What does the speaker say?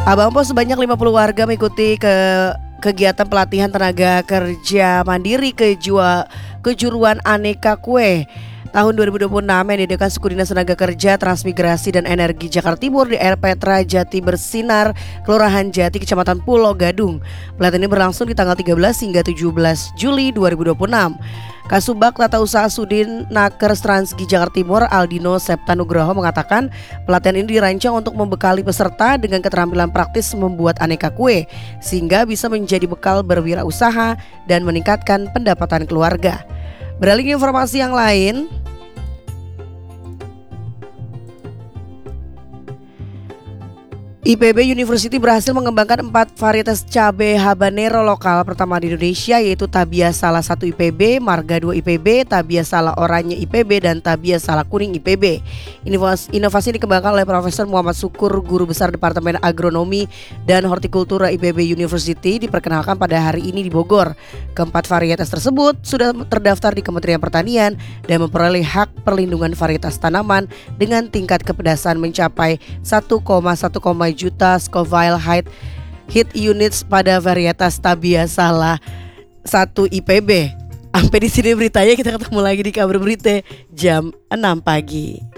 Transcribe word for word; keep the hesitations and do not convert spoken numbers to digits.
Abang Pos sebanyak lima puluh warga mengikuti ke kegiatan pelatihan tenaga kerja mandiri kejua, kejuruan aneka kue tahun dua ribu dua puluh enam yang diadakan Suku Dinas Tenaga Kerja, Transmigrasi dan Energi Jakarta Timur di R Petra Jati Bersinar, Kelurahan Jati, Kecamatan Pulau Gadung. Pelatihan ini berlangsung di tanggal tiga belas hingga tujuh belas Juli dua ribu dua puluh enam. Kasubag Tata Usaha Sudin Nakers Transgi Jakarta Timur Aldino Septa Nugroho mengatakan pelatihan ini dirancang untuk membekali peserta dengan keterampilan praktis membuat aneka kue sehingga bisa menjadi bekal berwirausaha dan meningkatkan pendapatan keluarga. Beralih ke informasi yang lain, I P B University berhasil mengembangkan empat varietas cabai habanero lokal pertama di Indonesia, yaitu Tabia Sala satu I P B, Marga dua I P B, Tabia Sala Oranye I P B, dan Tabia Sala Kuning I P B. Inovasi, inovasi dikembangkan oleh Profesor Muhammad Syukur, Guru Besar Departemen Agronomi dan Hortikultura I P B University, diperkenalkan pada hari ini di Bogor. Keempat varietas tersebut sudah terdaftar di Kementerian Pertanian dan memperoleh hak perlindungan varietas tanaman dengan tingkat kepedasan mencapai satu koma satu juta Scoville height heat units pada varietas Tabia Sala satu I P B. Sampai di sini beritanya, kita ketemu lagi di kabar berita jam enam pagi.